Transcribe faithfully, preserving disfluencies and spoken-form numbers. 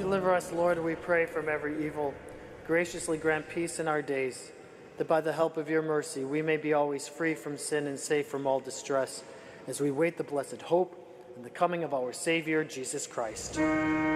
Deliver us, Lord, we pray, from every evil. Graciously grant peace in our days, that by the help of your mercy we may be always free from sin and safe from all distress, as we wait the blessed hope and the coming of our Savior, Jesus Christ.